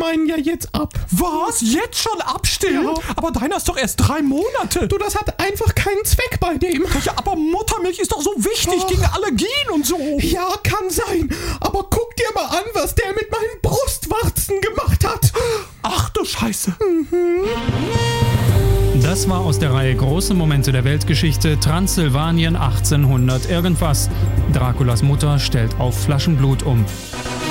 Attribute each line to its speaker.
Speaker 1: meinen ja jetzt ab.
Speaker 2: Was? Jetzt schon abstillen?
Speaker 1: Ja.
Speaker 2: Aber deiner ist doch erst 3 Monate.
Speaker 1: Du, das hat einfach keinen Zweck bei dem.
Speaker 2: Ja, aber Muttermilch ist doch so wichtig gegen Allergien und so.
Speaker 1: Ja, kann sein. Aber guck dir mal an, was der mit meinen Brustwarzen gemacht hat.
Speaker 2: Ach du Scheiße.
Speaker 3: Das war aus der Reihe Große Momente der Weltgeschichte, Transsilvanien 1800 irgendwas. Draculas Mutter stellt auf Flaschenblut um.